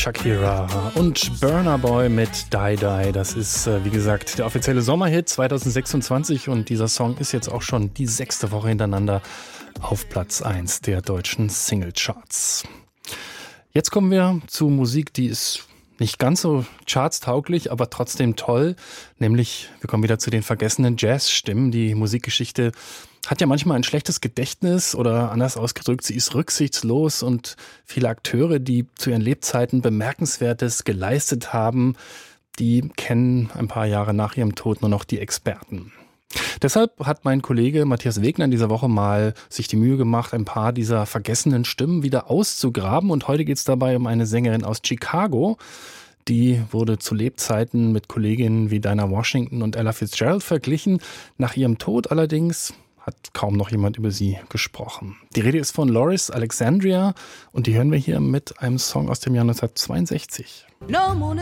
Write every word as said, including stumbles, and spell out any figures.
Shakira und Burna Boy mit Die Die. Das ist, wie gesagt, der offizielle Sommerhit zwanzig sechsundzwanzig und dieser Song ist jetzt auch schon die sechste Woche hintereinander auf Platz eins der deutschen Singlecharts. Jetzt kommen wir zu Musik, die ist nicht ganz so chartstauglich, aber trotzdem toll. Nämlich, wir kommen wieder zu den vergessenen Jazzstimmen. Die Musikgeschichte hat ja manchmal ein schlechtes Gedächtnis oder anders ausgedrückt, sie ist rücksichtslos und viele Akteure, die zu ihren Lebzeiten Bemerkenswertes geleistet haben, die kennen ein paar Jahre nach ihrem Tod nur noch die Experten. Deshalb hat mein Kollege Matthias Wegner in dieser Woche mal sich die Mühe gemacht, ein paar dieser vergessenen Stimmen wieder auszugraben. Und heute geht es dabei um eine Sängerin aus Chicago. Die wurde zu Lebzeiten mit Kolleginnen wie Dinah Washington und Ella Fitzgerald verglichen. Nach ihrem Tod allerdings hat kaum noch jemand über sie gesprochen. Die Rede ist von Loris Alexandria und die hören wir hier mit einem Song aus dem Jahr neunzehnhundertzweiundsechzig. No